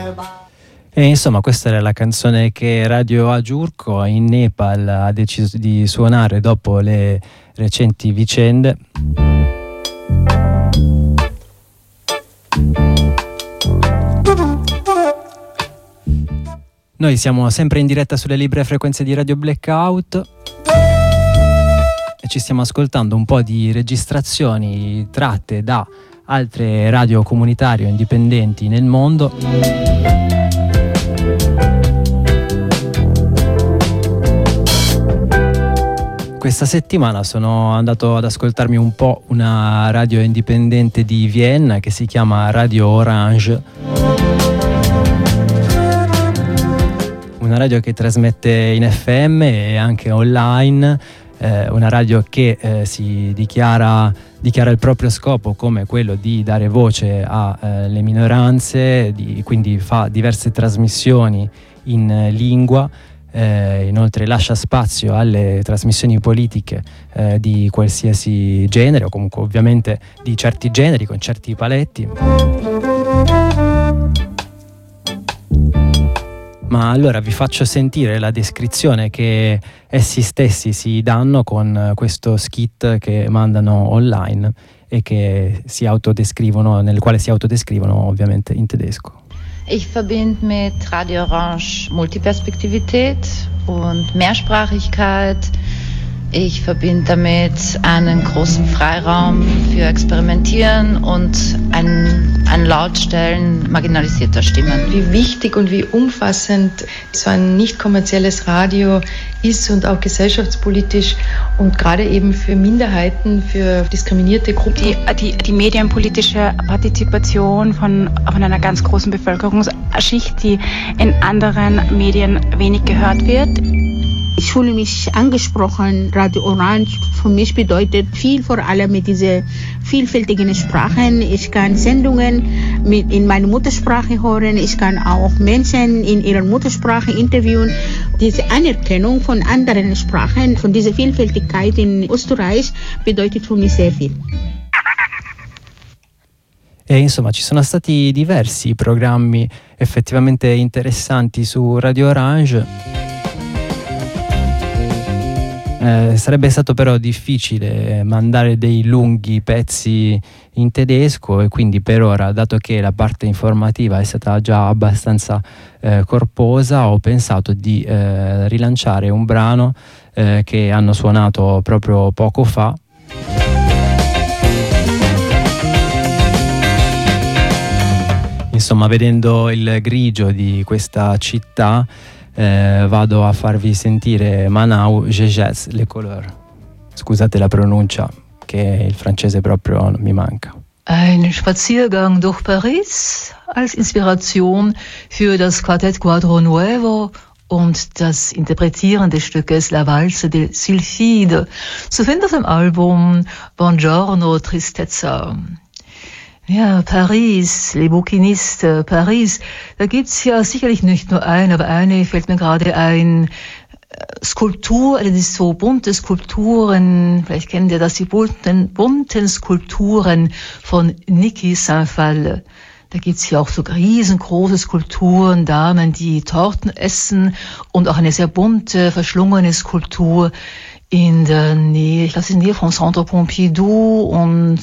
E insomma, questa era la canzone che Radio Ajurco in Nepal ha deciso di suonare dopo le recenti vicende. Noi siamo sempre in diretta sulle libere frequenze di Radio Blackout e ci stiamo ascoltando un po' di registrazioni tratte da altre radio comunitarie o indipendenti nel mondo. Questa settimana sono andato ad ascoltarmi un po' una radio indipendente di Vienna che si chiama Radio Orange. Una radio che trasmette in FM e anche online, una radio che si dichiara il proprio scopo come quello di dare voce alle minoranze, quindi fa diverse trasmissioni in lingua. Inoltre lascia spazio alle trasmissioni politiche di qualsiasi genere, o comunque ovviamente di certi generi con certi paletti. Ma allora vi faccio sentire la descrizione che essi stessi si danno con questo skit che mandano online e che nel quale si autodescrivono ovviamente in tedesco. Ich verbinde mit Radio Orange Multiperspektivität und Mehrsprachigkeit. Ich verbinde damit einen großen Freiraum für Experimentieren und ein Lautstellen marginalisierter Stimmen. Wie wichtig und wie umfassend so ein nicht kommerzielles Radio ist und auch gesellschaftspolitisch und gerade eben für Minderheiten, für diskriminierte Gruppen. Die medienpolitische Partizipation von einer ganz großen Bevölkerungsschicht, die in anderen Medien wenig gehört wird. Ich fühle mich angesprochen. Radio Orange für mich bedeutet viel, vor allem mit diesen vielfältigen Sprachen. Ich kann Sendungen in meiner Muttersprache hören. Ich kann auch Menschen in ihrer Muttersprache interviewen. Diese Anerkennung von anderen Sprachen, von dieser Vielfältigkeit in Österreich bedeutet für mich sehr viel. E insomma ci sono stati diversi programmi effettivamente interessanti su Radio Orange. Sarebbe stato però difficile mandare dei lunghi pezzi in tedesco e quindi per ora, dato che la parte informativa è stata già abbastanza corposa, ho pensato di rilanciare un brano che hanno suonato proprio poco fa. Insomma, vedendo il grigio di questa città, vado a farvi sentire Manau, Je jette les couleurs. Scusate la pronuncia, che il francese proprio mi manca. Ein Spaziergang durch Paris als Inspiration für das Quartett Quadro Nuevo und das Interpretieren des Stückes La Valse del Sylphide zu finden auf dem Album Buongiorno Tristezza. Ja, Paris, les Bouquinistes, Paris, da gibt's ja sicherlich nicht nur eine, aber eine fällt mir gerade ein. Skulptur, eine so bunte Skulpturen, vielleicht kennt ihr das, die bunten Skulpturen von Niki Saint-Phal. Da gibt's hier auch so riesengroße Skulpturen, Damen, die Torten essen und auch eine sehr bunte, verschlungene Skulptur in der Nähe, ich glaube in der Nähe von Centre Pompidou und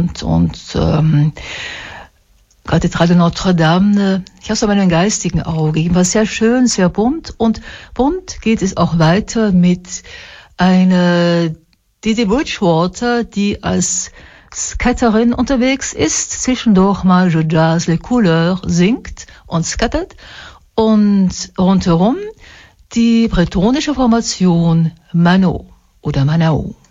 Kathedrale Notre Dame. Ich habe es aber in einem geistigen Auge. Jedenfalls sehr schön, sehr bunt. Und bunt geht es auch weiter mit einer Didi Bridgewater, die als Scatterin unterwegs ist, zwischendurch mal Je jette les couleurs singt und scattert. Und rundherum die bretonische Formation Mano oder Manao.